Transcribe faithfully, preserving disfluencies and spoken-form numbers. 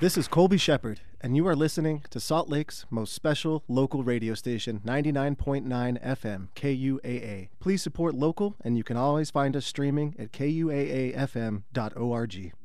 This is Colby Shepard, and you are listening to Salt Lake's most special local radio station, ninety-nine point nine F M, K U A A. Please support local, and you can always find us streaming at K U A A F M dot org.